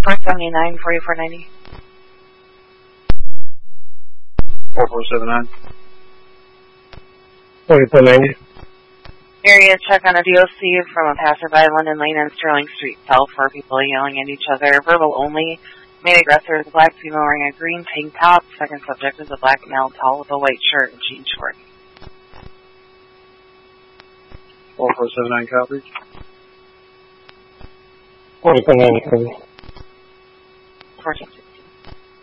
479, 4490. 4479. 4490. Area check on a DOC from a passerby, London Lane and Sterling Street South. 4 people yelling at each other. Verbal only. Main aggressor is a black female wearing a green tank top. Second subject is a black male tall with a white shirt and jean shorts. 4479 copy. 4490.